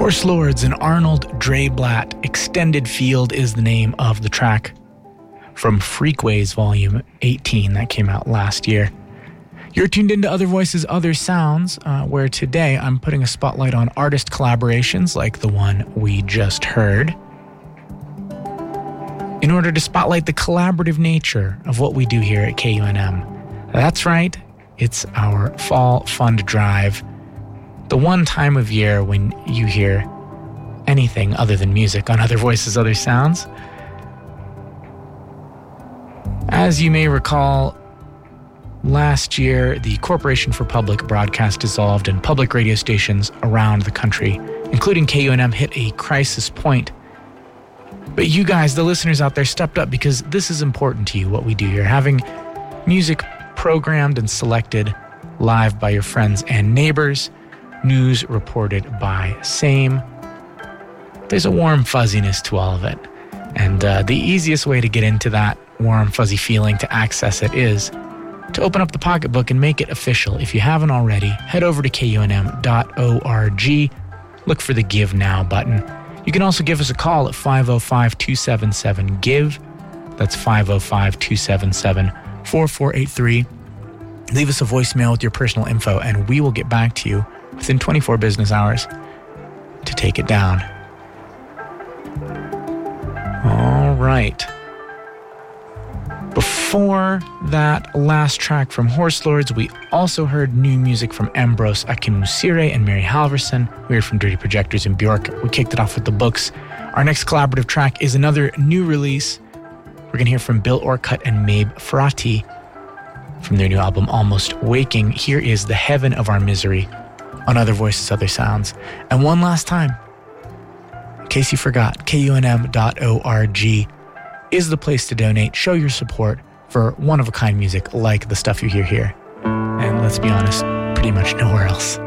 Horse Lords and Arnold Dreyblatt. Extended Field is the name of the track from Freakways Volume 18 that came out last year. You're tuned into Other Voices, Other Sounds, where today I'm putting a spotlight on artist collaborations like the one we just heard, in order to spotlight the collaborative nature of what we do here at KUNM. That's right, it's our Fall Fund Drive, the one time of year when you hear anything other than music on Other Voices, Other Sounds. As you may recall, last year, the Corporation for Public Broadcast dissolved and public radio stations around the country, including KUNM, hit a crisis point. But you guys, the listeners out there, stepped up because this is important to you, what we do here. Having music programmed and selected live by your friends and neighbors, news reported by same. There's a warm fuzziness to all of it. And the easiest way to get into that warm, fuzzy feeling, to access it, is to open up the pocketbook and make it official. If you haven't already, head over to kunm.org. Look for the Give Now button. You can also give us a call at 505-277-GIVE. That's 505-277-4483. Leave us a voicemail with your personal info, and we will get back to you within 24 business hours to take it down. All right. Before that last track from Horse Lords, we also heard new music from Ambrose Akinmusire and Mary Halverson. We heard from Dirty Projectors and Bjork. We kicked it off with The Books. Our next collaborative track is another new release. We're going to hear from Bill Orcutt and Mabe Frati from their new album, Almost Waking. Here is The Heaven of Our Misery on Other Voices, Other Sounds. And one last time, in case you forgot, kunm.org is the place to donate. Show your support for one-of-a-kind music like the stuff you hear here. And let's be honest, pretty much nowhere else.